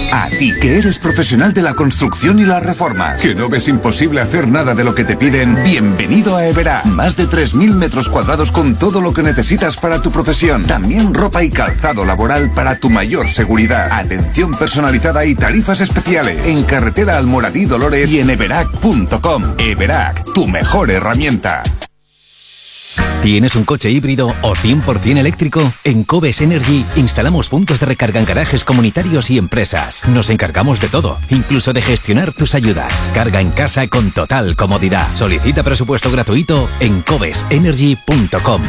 A ti, que eres profesional de la construcción y la reforma, que no ves imposible hacer nada de lo que te piden, bienvenido a Everac. Más de 3.000 metros cuadrados con todo lo que necesitas para tu profesión. También ropa y calzado laboral para tu mayor seguridad. Atención personalizada y tarifas especiales. En carretera Almoradí Dolores y en everac.com. Everac, tu mejor herramienta. ¿Tienes un coche híbrido o 100% eléctrico? En Cobes Energy instalamos puntos de recarga en garajes comunitarios y empresas. Nos encargamos de todo, incluso de gestionar tus ayudas. Carga en casa con total comodidad. Solicita presupuesto gratuito en cobesenergy.com.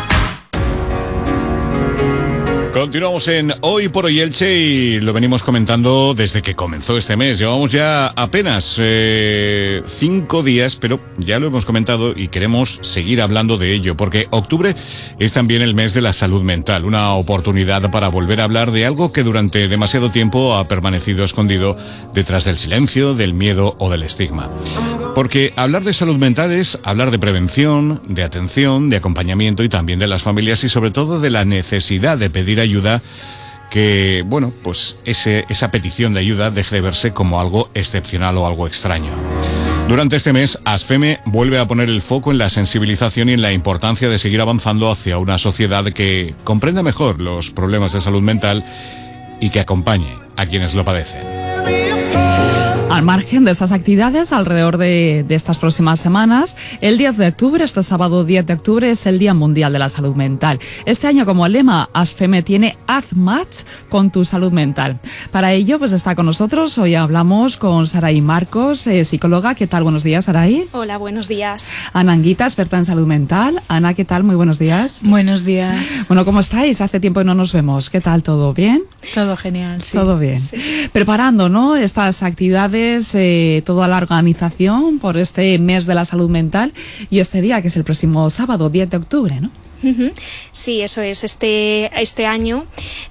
Continuamos en Hoy por Hoy Elche y lo venimos comentando desde que comenzó este mes. Llevamos ya apenas 5 días, pero ya lo hemos comentado y queremos seguir hablando de ello, porque octubre es también el mes de la salud mental, una oportunidad para volver a hablar de algo que durante demasiado tiempo ha permanecido escondido detrás del silencio, del miedo o del estigma. Porque hablar de salud mental es hablar de prevención, de atención, de acompañamiento y también de las familias y sobre todo de la necesidad de pedir ayuda, que, bueno, pues esa petición de ayuda deje de verse como algo excepcional o algo extraño. Durante este mes, ASFEME vuelve a poner el foco en la sensibilización y en la importancia de seguir avanzando hacia una sociedad que comprenda mejor los problemas de salud mental y que acompañe a quienes lo padecen. Al margen de esas actividades, alrededor de estas próximas semanas, el 10 de octubre, este sábado 10 de octubre, es el Día Mundial de la Salud Mental. Este año, como lema, ASFEME tiene Haz Match con tu salud mental. Para ello, pues está con nosotros. Hoy hablamos con Saray Marcos, psicóloga. ¿Qué tal? Buenos días, Saray. Hola, buenos días. Ana Anguita, experta en salud mental. Ana, ¿qué tal? Muy buenos días. Buenos días. Bueno, ¿cómo estáis? Hace tiempo que no nos vemos. ¿Qué tal? ¿Todo bien? Todo genial, sí. Todo bien. Sí. Preparando, ¿no?, estas actividades, toda la organización por este mes de la salud mental y este día que es el próximo sábado, 10 de octubre, ¿no? Sí, eso es. Este año,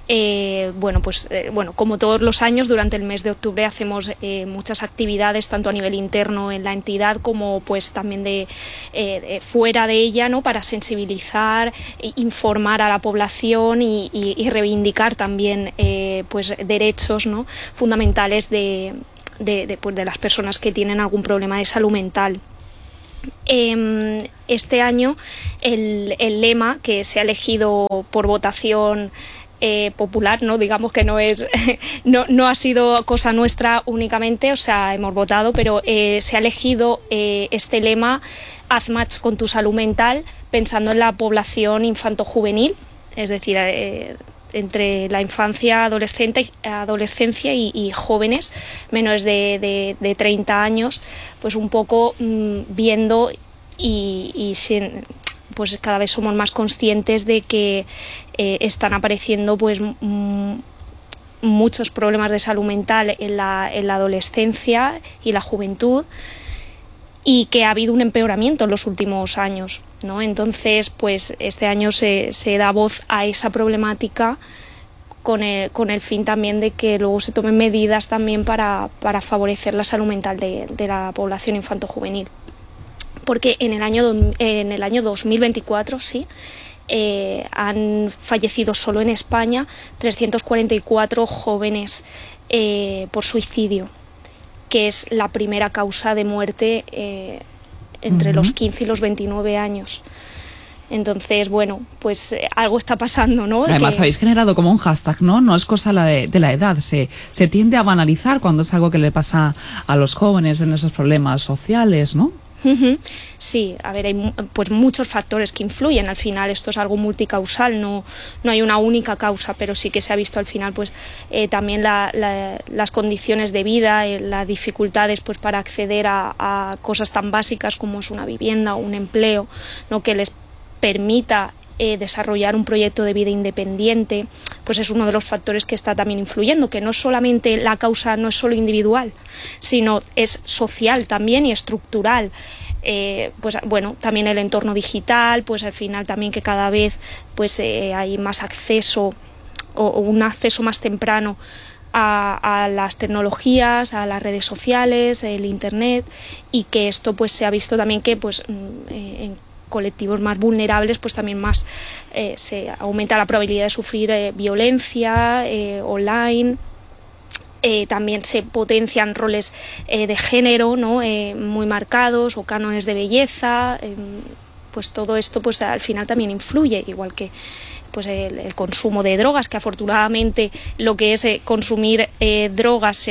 como todos los años, durante el mes de octubre hacemos muchas actividades, tanto a nivel interno en la entidad como pues también de fuera de ella, ¿no?, para sensibilizar, informar a la población y reivindicar también pues derechos, ¿no?, fundamentales de las personas que tienen algún problema de salud mental. Este año el lema que se ha elegido por votación popular, no digamos que no ha sido cosa nuestra únicamente, o sea, hemos votado, pero se ha elegido este lema, Haz Match con tu salud mental, pensando en la población infanto-juvenil, es decir, entre la infancia, adolescencia y jóvenes menores de 30 años, pues un poco viendo pues cada vez somos más conscientes de que están apareciendo pues muchos problemas de salud mental en la adolescencia y la juventud, y que ha habido un empeoramiento en los últimos años, ¿no? Entonces, pues este año se da voz a esa problemática con el fin también de que luego se tomen medidas también para favorecer la salud mental de la población infanto-juvenil. Porque en el año 2024, sí, han fallecido solo en España 344 jóvenes por suicidio, que es la primera causa de muerte entre los 15 y los 29 años. Entonces, bueno, pues algo está pasando, ¿no? Además, habéis generado como un hashtag, ¿no? No es cosa de la edad, se tiende a banalizar cuando es algo que le pasa a los jóvenes en esos problemas sociales, ¿no? Sí, a ver, hay pues muchos factores que influyen. Al final esto es algo multicausal, no hay una única causa, pero sí que se ha visto al final pues también las condiciones de vida, las dificultades pues para acceder a cosas tan básicas como es una vivienda o un empleo, ¿no?, que les permita desarrollar un proyecto de vida independiente, pues es uno de los factores que está también influyendo, que no solamente la causa no es solo individual, sino es social también y estructural. Pues bueno, también el entorno digital, pues al final también que cada vez pues hay más acceso o un acceso más temprano a las tecnologías, a las redes sociales, el internet, y que esto pues se ha visto también que pues en colectivos más vulnerables pues también más se aumenta la probabilidad de sufrir violencia online, también se potencian roles de género, ¿no? Muy marcados, o cánones de belleza. Pues todo esto pues al final también influye, igual que pues el consumo de drogas, que afortunadamente lo que es consumir drogas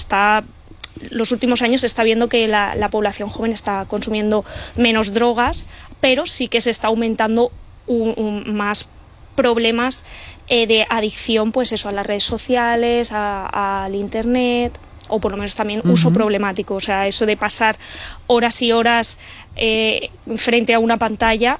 los últimos años se está viendo que la población joven está consumiendo menos drogas, pero sí que se está aumentando más problemas de adicción, pues eso, a las redes sociales, al internet, o por lo menos también uso problemático. O sea, eso de pasar horas y horas frente a una pantalla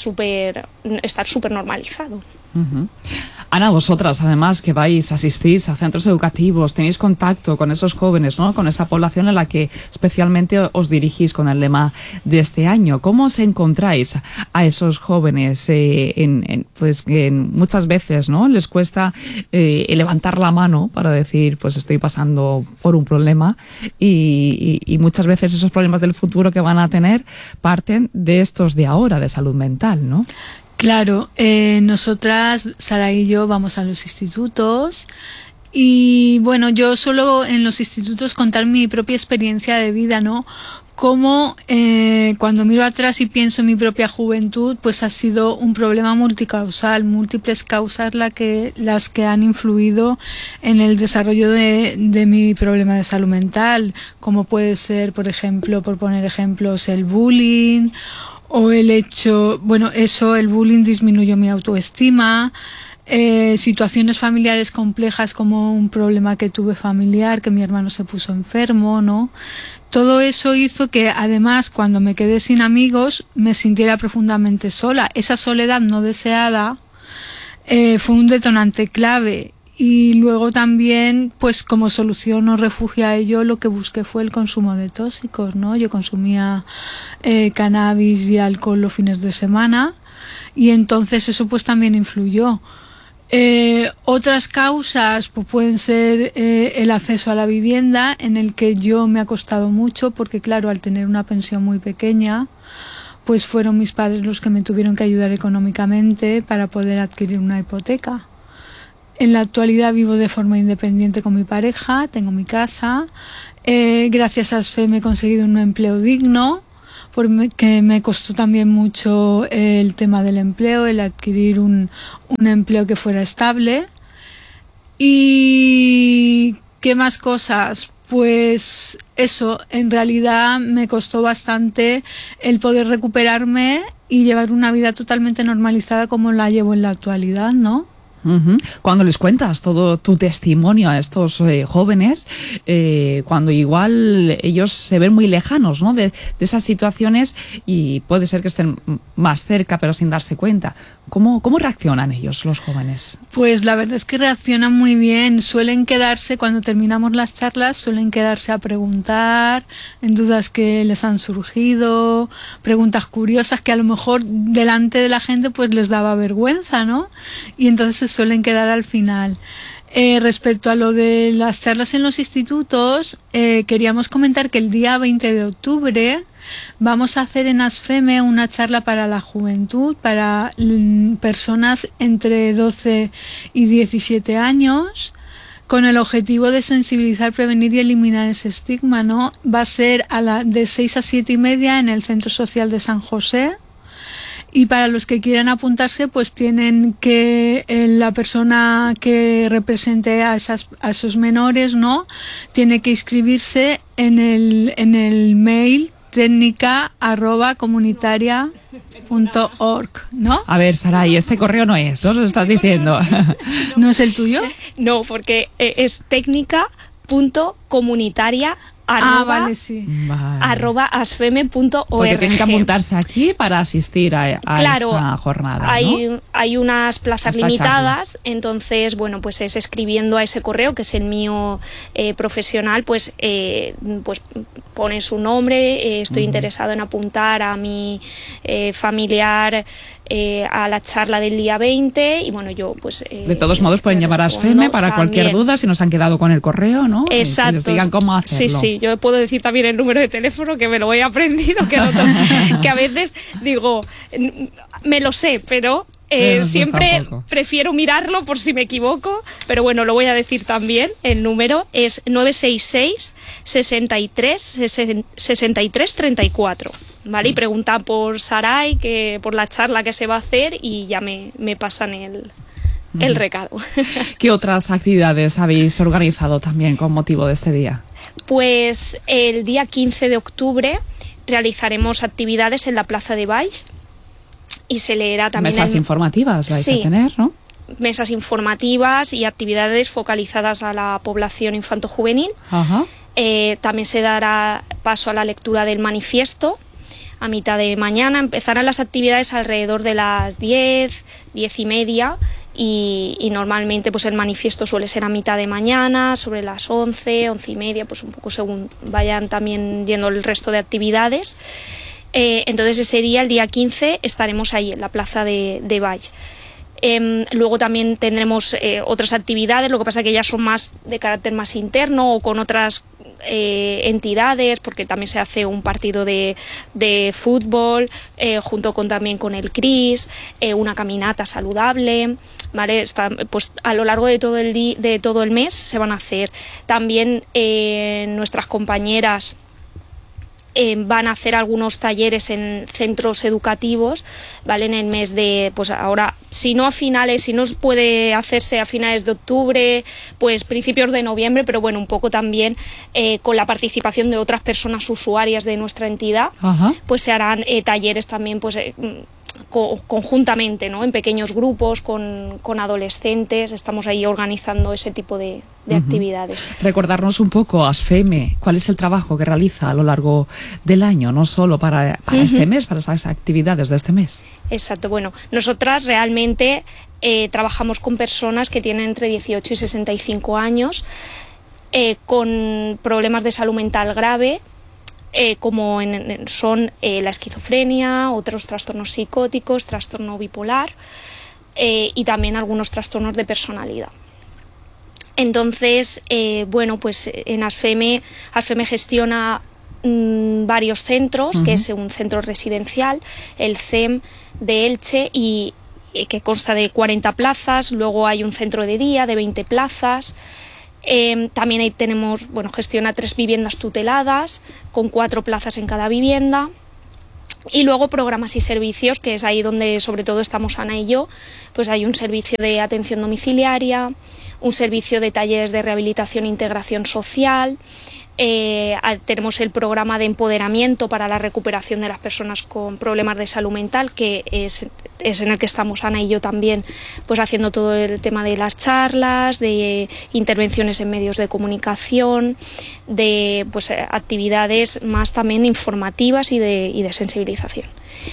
está súper normalizado. Ana, vosotras además que asistís a centros educativos, tenéis contacto con esos jóvenes, ¿no? Con esa población a la que especialmente os dirigís con el lema de este año. ¿Cómo os encontráis a esos jóvenes? Pues que muchas veces, ¿no?, les cuesta levantar la mano para decir, pues estoy pasando por un problema, y muchas veces esos problemas del futuro que van a tener parten de estos de ahora, de salud mental, ¿no? Claro, nosotras, Sara y yo, vamos a los institutos y bueno, yo suelo en los institutos contar mi propia experiencia de vida, ¿no? Cómo cuando miro atrás y pienso en mi propia juventud, pues ha sido un problema multicausal, múltiples causas las que han influido en el desarrollo de mi problema de salud mental, como puede ser, por ejemplo, por poner ejemplos, el bullying, o el bullying disminuyó mi autoestima, situaciones familiares complejas como un problema que tuve familiar, que mi hermano se puso enfermo, ¿no? Todo eso hizo que, además, cuando me quedé sin amigos, me sintiera profundamente sola. Esa soledad no deseada fue un detonante clave. Y luego también, pues como solución o refugio a ello, lo que busqué fue el consumo de tóxicos, ¿no? Yo consumía cannabis y alcohol los fines de semana, y entonces eso pues también influyó. Otras causas pues pueden ser el acceso a la vivienda, en el que yo me ha costado mucho, porque claro, al tener una pensión muy pequeña, pues fueron mis padres los que me tuvieron que ayudar económicamente para poder adquirir una hipoteca. En la actualidad vivo de forma independiente con mi pareja, tengo mi casa. Gracias a ASFEM he conseguido un empleo digno, porque me costó también mucho el tema del empleo, el adquirir un empleo que fuera estable. ¿Y qué más cosas? Pues eso, en realidad me costó bastante el poder recuperarme y llevar una vida totalmente normalizada como la llevo en la actualidad, ¿no? Cuando les cuentas todo tu testimonio a estos jóvenes, cuando igual ellos se ven muy lejanos, ¿no?, de esas situaciones, y puede ser que estén más cerca pero sin darse cuenta, ¿cómo reaccionan ellos, los jóvenes? Pues la verdad es que reaccionan muy bien. Suelen quedarse, cuando terminamos las charlas, suelen quedarse a preguntar en dudas que les han surgido, preguntas curiosas que a lo mejor delante de la gente pues les daba vergüenza, ¿no? Y entonces se suelen quedar al final. Respecto a lo de las charlas en los institutos, queríamos comentar que el día 20 de octubre vamos a hacer en ASFEME una charla para la juventud, para personas entre 12 y 17 años, con el objetivo de sensibilizar, prevenir y eliminar ese estigma, ¿no? Va a ser de 6 a 7 y media en el Centro Social de San José. Y para los que quieran apuntarse, pues tienen que la persona que represente a esos menores, ¿no?, tiene que inscribirse en el mail técnica@comunitaria.org, ¿no? A ver, Saray, este correo no es, ¿no? Lo estás diciendo. ¿No es el tuyo? No, porque es técnica.comunitaria. Vale, sí. @asfeme.org. Porque tienen que apuntarse aquí para asistir a esta jornada, ¿no? Hay unas plazas limitadas, entonces, bueno, pues es escribiendo a ese correo, que es el mío profesional, pues pone su nombre, estoy interesado en apuntar a mi familiar a la charla del día 20, y bueno, yo pues... de todos modos pueden llamar a ASFEME para cualquier duda, si nos han quedado con el correo, ¿no? Exacto. Que les digan cómo hacerlo. Sí, yo puedo decir también el número de teléfono, que me lo he aprendido, que a veces digo, me lo sé, pero siempre prefiero mirarlo por si me equivoco, pero bueno, lo voy a decir también. El número es 966 63 63 34. ¿Vale? Y preguntan por Saray, por la charla que se va a hacer, y ya me pasan el recado. ¿Qué otras actividades habéis organizado también con motivo de este día? Pues el día 15 de octubre realizaremos actividades en la Plaza de Baix y se leerá también... Mesas informativas vais a tener, ¿no? Mesas informativas y actividades focalizadas a la población infanto-juvenil. Ajá. También se dará paso a la lectura del manifiesto a mitad de mañana. Empezarán las actividades alrededor de las 10, 10:30 y normalmente pues el manifiesto suele ser a mitad de mañana, sobre las 11, 11:30, pues un poco según vayan también yendo el resto de actividades. Entonces ese día, el día 15, estaremos ahí en la Plaza de Baix. Luego también tendremos otras actividades, lo que pasa que ya son más de carácter más interno o con otras entidades, porque también se hace un partido de fútbol junto también con el CRIS, una caminata saludable, ¿vale? Pues a lo largo de todo el mes se van a hacer. También nuestras compañeras van a hacer algunos talleres en centros educativos, ¿vale? En el mes de, pues ahora, si no puede hacerse a finales de octubre, pues principios de noviembre, pero bueno, un poco también con la participación de otras personas usuarias de nuestra entidad. Ajá. Pues se harán talleres también, pues conjuntamente, ¿no? En pequeños grupos con adolescentes. Estamos ahí organizando ese tipo de actividades. Recordarnos un poco, ASFEME, cuál es el trabajo que realiza a lo largo del año, no solo para este mes, para esas actividades de este mes. Exacto. Bueno, nosotras realmente trabajamos con personas que tienen entre 18 y 65 años con problemas de salud mental grave, como son la esquizofrenia, otros trastornos psicóticos, trastorno bipolar y también algunos trastornos de personalidad. Entonces, bueno, pues en ASFEME gestiona varios centros, que es un centro residencial, el CEM de Elche, y que consta de 40 plazas, luego hay un centro de día de 20 plazas. También ahí gestiona 3 viviendas tuteladas con 4 plazas en cada vivienda, y luego programas y servicios, que es ahí donde sobre todo estamos Ana y yo. Pues hay un servicio de atención domiciliaria, un servicio de talleres de rehabilitación e integración social. Tenemos el programa de empoderamiento para la recuperación de las personas con problemas de salud mental, que es en el que estamos Ana y yo también, pues haciendo todo el tema de las charlas, de intervenciones en medios de comunicación, de pues actividades más también informativas y de sensibilización.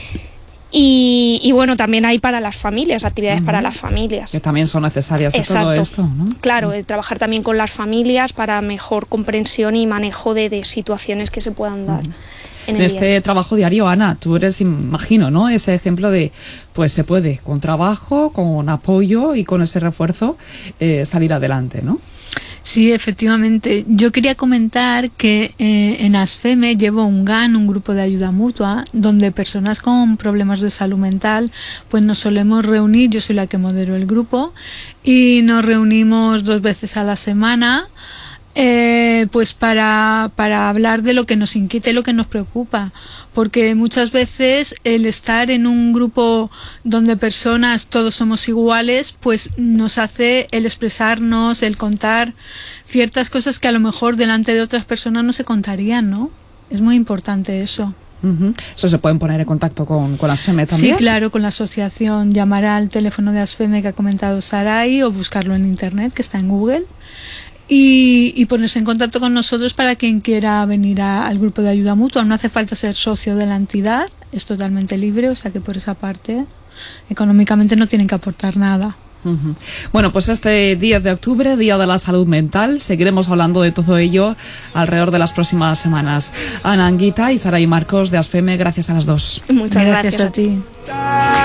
Y bueno, también hay para las familias, actividades para las familias. Que también son necesarias en todo esto, ¿no? Claro, trabajar también con las familias para mejor comprensión y manejo de situaciones que se puedan dar. En este trabajo diario, Ana, tú eres, imagino, ¿no? Ese ejemplo de, pues se puede, con trabajo, con apoyo y con ese refuerzo, salir adelante, ¿no? Sí, efectivamente. Yo quería comentar que en ASFEME llevo un GAN, un grupo de ayuda mutua, donde personas con problemas de salud mental, pues nos solemos reunir. Yo soy la que modero el grupo y nos reunimos 2 veces a la semana. Pues para hablar de lo que nos inquieta y lo que nos preocupa, porque muchas veces el estar en un grupo donde personas todos somos iguales, pues nos hace el expresarnos, el contar ciertas cosas que a lo mejor delante de otras personas no se contarían, ¿no? Es muy importante eso. ¿Eso se pueden poner en contacto con ASFEME también? Sí, claro, con la asociación. Llamar al teléfono de ASFEME que ha comentado Saray o buscarlo en internet, que está en Google. Y ponerse en contacto con nosotros para quien quiera venir al grupo de ayuda mutua. No hace falta ser socio de la entidad, es totalmente libre, o sea que por esa parte económicamente no tienen que aportar nada. Bueno, pues este 10 de octubre, Día de la Salud Mental, seguiremos hablando de todo ello alrededor de las próximas semanas. Ana Anguita y Saray Marcos de ASFEME, gracias a las dos. Muchas gracias a ti.